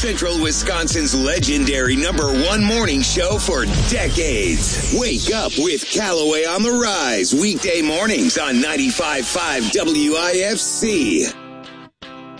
Central Wisconsin's legendary #1 morning show for decades. Wake up with Callaway on the Rise, weekday mornings on 95.5 WIFC.